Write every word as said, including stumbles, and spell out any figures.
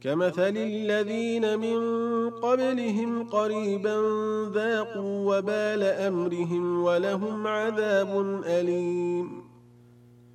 كمثل الذين من قبلهم قريبا ذاقوا وبال أمرهم ولهم عذاب أليم